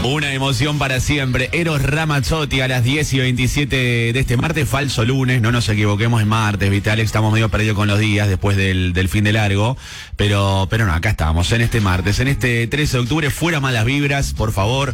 Una emoción para siempre. Eros Ramazzotti a las 10:27 de este martes, falso lunes, no nos equivoquemos, es martes, ¿viste, Alex? Estamos medio perdidos con los días después del fin de largo, pero no, acá estamos, en este martes, en este 13 de octubre, fuera malas vibras, por favor,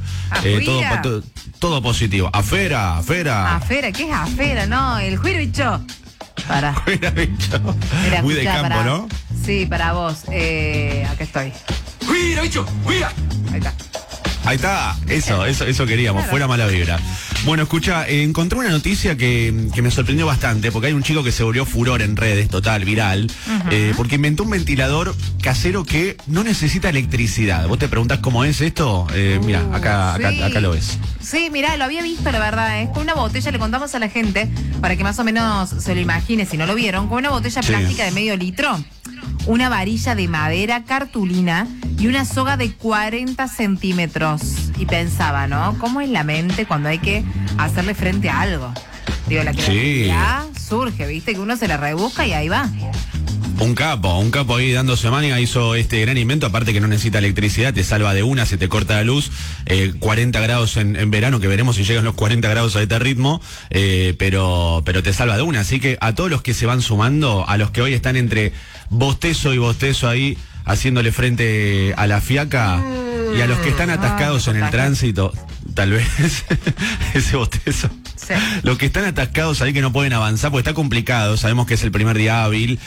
todo positivo. Afera. Afera, ¿qué es afera? No, el juiro bicho. Para. Fuera, bicho. Muy de campo, para, ¿no? Sí, para vos. Acá estoy. ¡Juira, bicho! ¡Juira! Ahí está. Ahí está, eso queríamos, Claro. Fuera mala vibra. Bueno, escucha, encontré una noticia que me sorprendió bastante, porque hay un chico que se volvió furor en redes, total, viral, porque inventó un ventilador casero que no necesita electricidad. ¿Vos te preguntás cómo es esto? Mira, acá lo ves. Sí, mirá, lo había visto, la verdad, con una botella, le contamos a la gente, para que más o menos se lo imagine, si no lo vieron, con una botella plástica de medio litro, una varilla de madera cartulina y una soga de 40 centímetros. Y pensaba, ¿no? ¿Cómo es la mente cuando hay que hacerle frente a algo? Digo, la creatividad surge, ¿viste? Que uno se la rebusca y ahí va. Un capo ahí dándose mania, hizo este gran invento, aparte que no necesita electricidad, te salva de una, se te corta la luz, 40 grados en verano, que veremos si llegan los 40 grados a este ritmo, pero te salva de una, así que a todos los que se van sumando, a los que hoy están entre bostezo y bostezo ahí, haciéndole frente a la fiaca, y a los que están atascados en el tránsito, tal vez, ese bostezo. Sí. Los que están atascados ahí que no pueden avanzar, porque está complicado, sabemos que es el primer día hábil,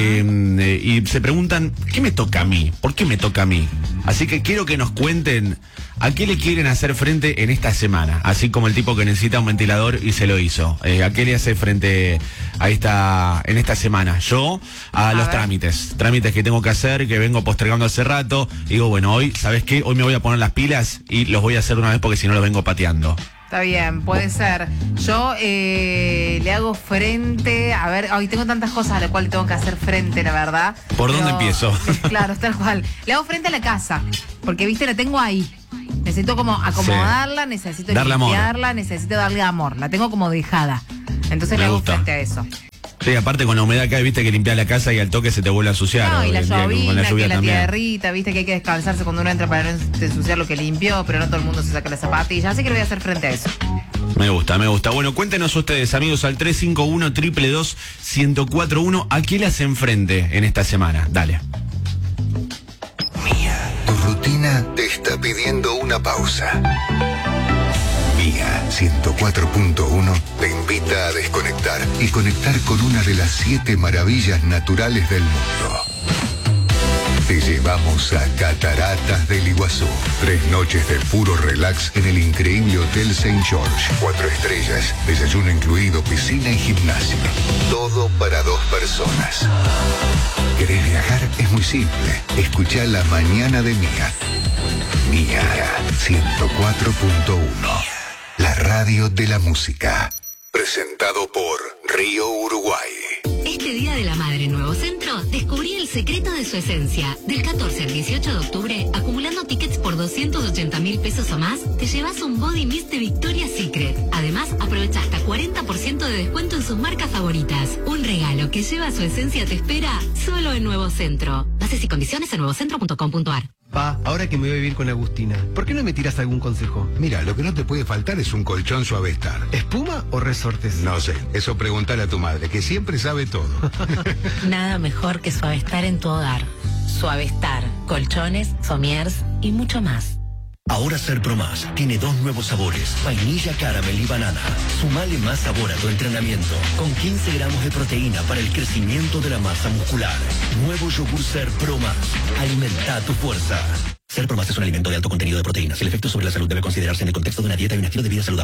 y se preguntan, ¿qué me toca a mí? ¿Por qué me toca a mí? Así que quiero que nos cuenten a qué le quieren hacer frente en esta semana, así como el tipo que necesita un ventilador y se lo hizo. ¿A qué le hace frente en esta semana? Yo, a los trámites que tengo que hacer, que vengo postergando hace rato. Digo, bueno, hoy, ¿sabes qué? Hoy me voy a poner las pilas y los voy a hacer de una vez porque si no los vengo pateando. Está bien, puede ser. Yo le hago frente, a ver, hoy tengo tantas cosas a las cuales tengo que hacer frente, la verdad. ¿Por dónde empiezo? Claro, tal cual. Le hago frente a la casa, porque, viste, la tengo ahí. Necesito como acomodarla, necesito darle limpiarla, amor. necesito darle amor. La tengo como dejada. Entonces le hago frente a eso. Sí, aparte con la humedad que hay, viste que limpiar la casa y al toque se te vuelve a ensuciar. No, y la llovina, que la también. tierrita, viste que hay que descalzarse cuando uno entra para no ensuciar lo que limpió, pero no todo el mundo se saca las zapatillas, así que le voy a hacer frente a eso. Me gusta. Bueno, cuéntenos ustedes, amigos, al 351-222-1041, ¿a qué le hacen frente en esta semana? Dale. Mía, tu rutina te está pidiendo una pausa. Mía 104.1 te invita a desconectar y conectar con una de las 7 maravillas naturales del mundo. Te llevamos a Cataratas del Iguazú. 3 noches de puro relax en el increíble Hotel St. George. 4 estrellas, desayuno incluido, piscina y gimnasio. Todo para 2 personas. ¿Querés viajar? Es muy simple. Escuchá La Mañana de Mía. Mía 104.1. La radio de la música. Presentado por Río Uruguay. Este Día de la Madre en Nuevo Centro, descubrí el secreto de su esencia. Del 14 al 18 de octubre, acumulando tickets por 280.000 pesos o más, te llevas un body mist de Victoria's Secret. Además, aprovecha hasta 40% de descuento en sus marcas favoritas. Un regalo que lleva su esencia te espera solo en Nuevo Centro. Bases y condiciones en nuevocentro.com.ar. Pa, ahora que me voy a vivir con Agustina, ¿por qué no me tiras algún consejo? Mira, lo que no te puede faltar es un colchón Suavestar. ¿Espuma o resortes? No sé, eso preguntale a tu madre, que siempre sabe todo. Nada mejor que Suavestar en tu hogar. Suavestar, colchones, somiers y mucho más. Ahora Serpro Más tiene 2 nuevos sabores, vainilla, caramel y banana. Sumale más sabor a tu entrenamiento, con 15 gramos de proteína para el crecimiento de la masa muscular. Nuevo yogur Serpro Más. Alimenta tu fuerza. Serpro Más es un alimento de alto contenido de proteínas. El efecto sobre la salud debe considerarse en el contexto de una dieta y un estilo de vida saludable.